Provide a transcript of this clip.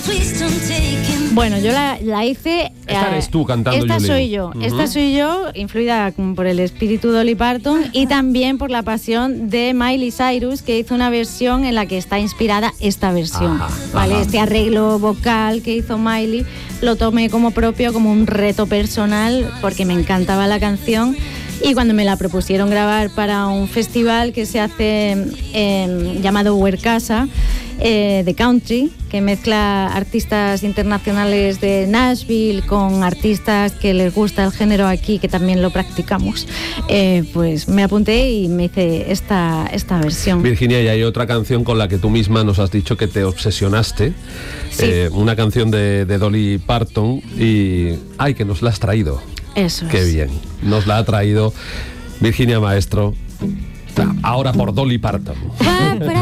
Bueno, yo la hice... Esta eres tú cantando, Esta Julie. soy yo, esta soy yo, influida por el espíritu de Dolly Parton y también por la pasión de Miley Cyrus, que hizo una versión en la que está inspirada esta versión. ¿Vale? Este arreglo vocal que hizo Miley lo tomé como propio, como un reto personal, porque me encantaba la canción. Y cuando me la propusieron grabar para un festival que se hace llamado Huercasa, de country, que mezcla artistas internacionales de Nashville con artistas que les gusta el género aquí, que también lo practicamos, pues me apunté y me hice esta versión. Virginia, y hay otra canción con la que tú misma nos has dicho que te obsesionaste. Sí. Una canción de Dolly Parton y... ¡Ay, que nos la has traído! Eso ¡Qué es. bien! Nos la ha traído Virginia Maestro, ahora por Dolly Parton.